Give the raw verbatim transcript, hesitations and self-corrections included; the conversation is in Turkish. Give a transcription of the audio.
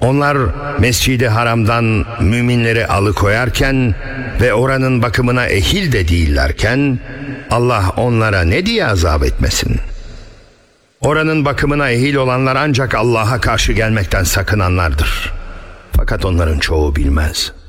Onlar Mescid-i Haram'dan müminleri alıkoyarken ve oranın bakımına ehil de değillerken Allah onlara ne diye azap etmesin? Oranın bakımına ehil olanlar ancak Allah'a karşı gelmekten sakınanlardır. Fakat onların çoğu bilmez.